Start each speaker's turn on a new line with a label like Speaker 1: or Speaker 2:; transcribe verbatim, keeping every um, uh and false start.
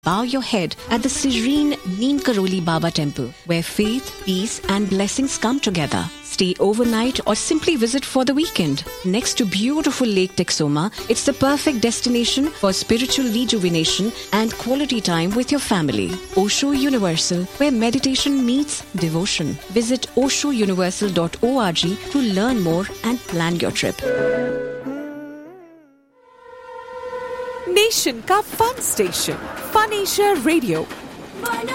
Speaker 1: Bow your head at the serene Neem Karoli Baba Temple, where faith, peace and blessings come together. Stay overnight or simply visit for the weekend. Next to beautiful Lake Texoma, it's the perfect destination for spiritual rejuvenation and quality time with your family. Osho Universal, where meditation meets devotion. Visit osho universal dot org to learn more and plan your trip.
Speaker 2: Nation का fun station fun Asia radio